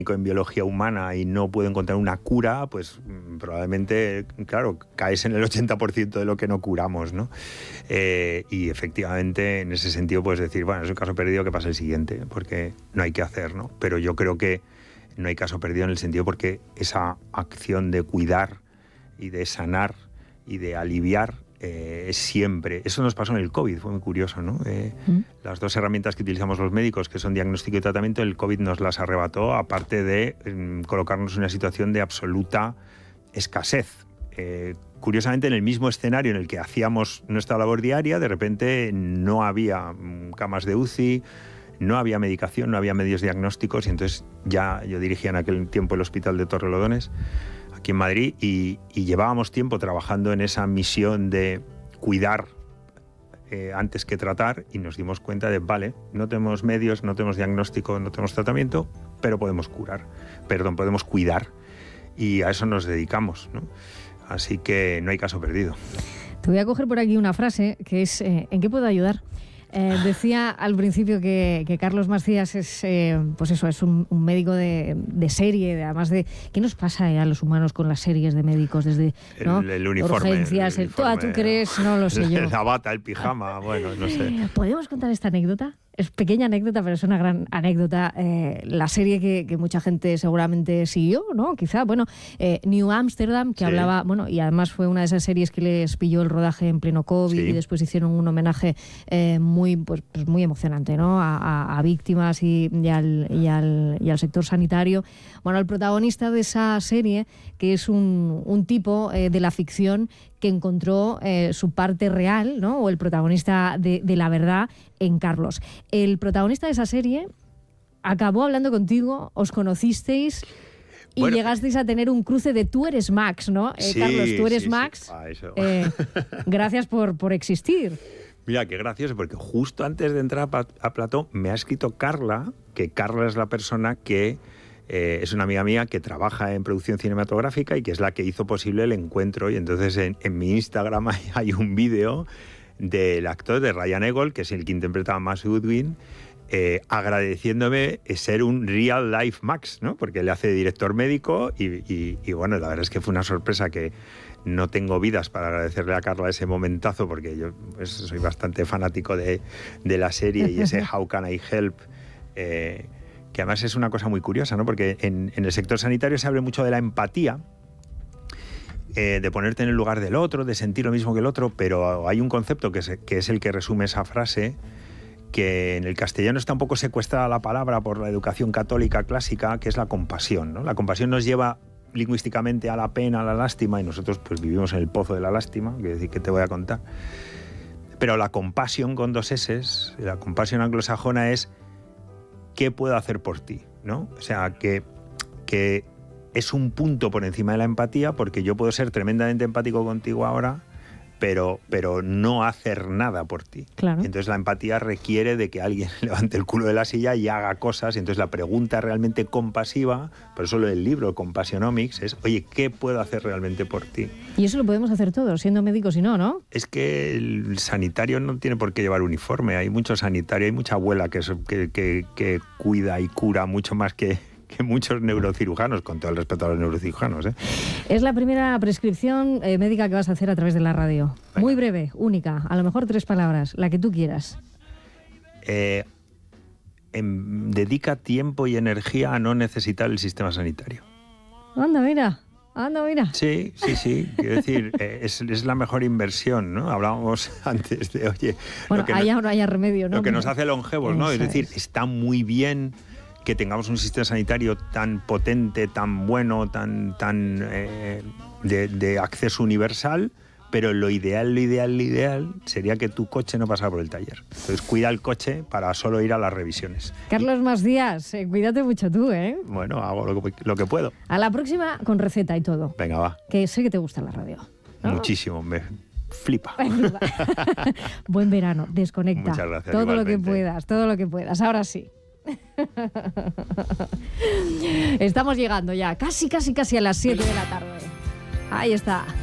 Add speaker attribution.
Speaker 1: en biología humana y no puedo encontrar una cura, pues probablemente, claro, caes en el 80% de lo que no curamos, ¿no? Y efectivamente, en ese sentido, puedes decir, bueno, es un caso perdido, que pasa el siguiente, porque no hay que hacer, ¿no? Pero yo creo que no hay caso perdido en el sentido porque esa acción de cuidar y de sanar y de aliviar es siempre. Eso nos pasó en el COVID, fue muy curioso, ¿no? Las dos herramientas que utilizamos los médicos, que son diagnóstico y tratamiento, el COVID nos las arrebató, aparte de colocarnos en una situación de absoluta escasez. Curiosamente, en el mismo escenario en el que hacíamos nuestra labor diaria, de repente no había camas de UCI, no había medicación, no había medios diagnósticos, y entonces ya yo dirigía en aquel tiempo el hospital de Torrelodones, aquí en Madrid, y llevábamos tiempo trabajando en esa misión de cuidar antes que tratar, y nos dimos cuenta de, vale, no tenemos medios, no tenemos diagnóstico, no tenemos tratamiento, pero podemos cuidar, y a eso nos dedicamos, ¿no? Así que no hay caso perdido.
Speaker 2: Te voy a coger por aquí una frase que es, ¿en qué puedo ayudar? Decía al principio que Carlos Macías es, pues eso, es un médico de serie, además de... ¿Qué nos pasa a los humanos con las series de médicos? Desde, ¿no?
Speaker 1: el uniforme.
Speaker 2: Urgencias,
Speaker 1: el uniforme,
Speaker 2: ¿tú crees? No lo sé yo.
Speaker 1: La bata, el pijama, bueno, no sé.
Speaker 2: ¿Podemos contar esta anécdota? Es pequeña anécdota, pero es una gran anécdota. La serie que mucha gente seguramente siguió, ¿no? Quizá, bueno, New Amsterdam, que hablaba, bueno, y además fue una de esas series que les pilló el rodaje en pleno COVID, y después hicieron un homenaje muy emocionante, ¿no? A víctimas y al sector sanitario. Bueno, el protagonista de esa serie, que es un tipo de la ficción que encontró su parte real, ¿no? O el protagonista de la verdad en Carlos. El protagonista de esa serie acabó hablando contigo, os conocisteis y llegasteis a tener un cruce de tú eres Max, ¿no? Carlos, tú eres Max. Gracias por existir.
Speaker 1: Mira, qué gracioso, porque justo antes de entrar a plató me ha escrito Carla, que Carla es la persona que es una amiga mía que trabaja en producción cinematográfica y que es la que hizo posible el encuentro. Y entonces en mi Instagram hay un vídeo del actor de Ryan Eggold, que es el que interpreta a Max Goodwin, agradeciéndome ser un real life Max, ¿no? Porque le hace de director médico y bueno, la verdad es que fue una sorpresa que no tengo vidas para agradecerle a Carla ese momentazo, porque yo pues, soy bastante fanático de la serie y ese How Can I Help, que además es una cosa muy curiosa, ¿no? Porque en el sector sanitario se habla mucho de la empatía, de ponerte en el lugar del otro, de sentir lo mismo que el otro, pero hay un concepto que es el que resume esa frase, que en el castellano está un poco secuestrada la palabra por la educación católica clásica, que es la compasión, ¿no? La compasión nos lleva lingüísticamente a la pena, a la lástima, y nosotros pues vivimos en el pozo de la lástima, que decir, que te voy a contar. Pero la compasión con dos eses, la compasión anglosajona es ¿qué puedo hacer por ti? ¿No? O sea, que es un punto por encima de la empatía, porque yo puedo ser tremendamente empático contigo ahora, pero no hacer nada por ti.
Speaker 2: Claro.
Speaker 1: Entonces la empatía requiere de que alguien levante el culo de la silla y haga cosas. Y entonces la pregunta realmente compasiva, por eso el libro Compassionomics, es, oye, ¿qué puedo hacer realmente por ti?
Speaker 2: Y eso lo podemos hacer todos, siendo médicos y no.
Speaker 1: Es que el sanitario no tiene por qué llevar uniforme. Hay mucho sanitario, hay mucha abuela que cuida y cura mucho más que muchos neurocirujanos, con todo el respeto a los neurocirujanos, ¿eh?
Speaker 2: Es la primera prescripción médica que vas a hacer a través de la radio. Venga. Muy breve, única, a lo mejor 3 palabras, la que tú quieras.
Speaker 1: Dedica tiempo y energía a no necesitar el sistema sanitario.
Speaker 2: Anda, mira.
Speaker 1: Sí. Quiero decir, es la mejor inversión, ¿no? Hablábamos antes de, oye...
Speaker 2: Bueno, no haya remedio, ¿no?
Speaker 1: Lo que nos hace longevos, ¿no? Es decir, está muy bien que tengamos un sistema sanitario tan potente, tan bueno, tan de acceso universal, pero lo ideal sería que tu coche no pasara por el taller. Entonces cuida el coche para solo ir a las revisiones.
Speaker 2: Carlos Macías, cuídate mucho tú, ¿eh?
Speaker 1: Bueno, hago lo que puedo.
Speaker 2: A la próxima con receta y todo.
Speaker 1: Venga, va.
Speaker 2: Que sé que te gusta la radio, ¿no?
Speaker 1: Muchísimo, me flipa.
Speaker 2: Buen verano, desconecta.
Speaker 1: Muchas gracias.
Speaker 2: Todo
Speaker 1: igualmente.
Speaker 2: todo lo que puedas. Ahora sí. Estamos llegando ya, casi a las 7 de la tarde. Ahí está.